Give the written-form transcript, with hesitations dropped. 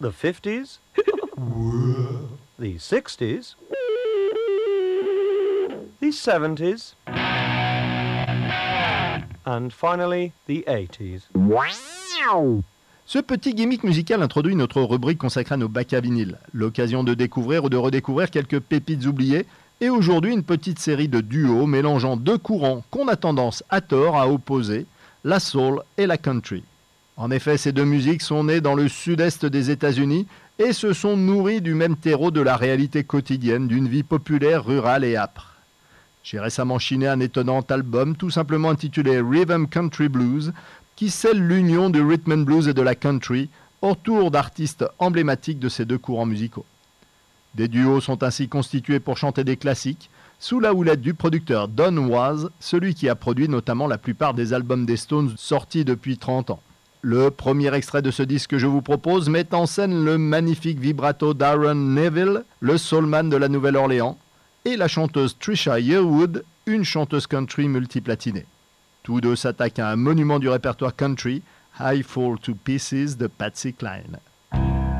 the 50s, the 60s, the 70s, and finally the 80s. Ce petit gimmick musical introduit notre rubrique consacrée à nos bacs à vinyle, l'occasion de découvrir ou de redécouvrir quelques pépites oubliées, et aujourd'hui une petite série de duos mélangeant deux courants qu'on a tendance à tort à opposer, la soul et la country. En effet, ces deux musiques sont nées dans le sud-est des États-Unis et se sont nourries du même terreau de la réalité quotidienne d'une vie populaire, rurale et âpre. J'ai récemment chiné un étonnant album tout simplement intitulé Rhythm Country Blues, qui scelle l'union du rhythm and blues et de la country autour d'artistes emblématiques de ces deux courants musicaux. Des duos sont ainsi constitués pour chanter des classiques, sous la houlette du producteur Don Was, celui qui a produit notamment la plupart des albums des Stones sortis depuis 30 ans. Le premier extrait de ce disque que je vous propose met en scène le magnifique vibrato d'Aaron Neville, le soulman de la Nouvelle-Orléans, et la chanteuse Trisha Yearwood, une chanteuse country multiplatinée. Tous deux s'attaquent à un monument du répertoire country, I Fall to Pieces de Patsy Cline.